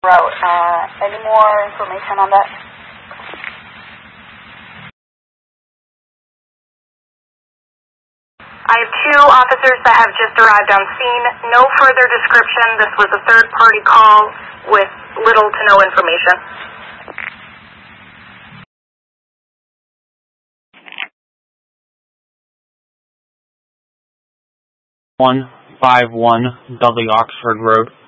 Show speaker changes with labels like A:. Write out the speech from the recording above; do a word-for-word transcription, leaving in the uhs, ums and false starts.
A: route. Uh, any more information on that?
B: I have two officers that have just arrived on scene. No further description. This was a third-party call with little to no information.
C: one five one Dudley Oxford Road.